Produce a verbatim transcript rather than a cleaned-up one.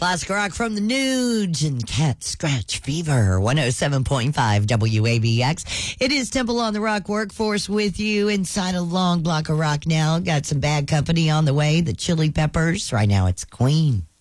Classic rock from the Nudes and Cat Scratch Fever, one oh seven point five W A B X. It is Temple on the Rock Workforce with you inside a long block of rock now. Got some bad company on the way, the Chili Peppers. Right now it's Queen.